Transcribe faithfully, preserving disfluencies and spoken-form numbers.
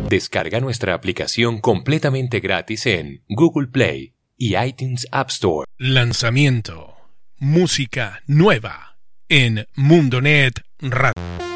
Descarga nuestra aplicación completamente gratis en Google Play y iTunes App Store. Lanzamiento. Música nueva en Mundonet Radio.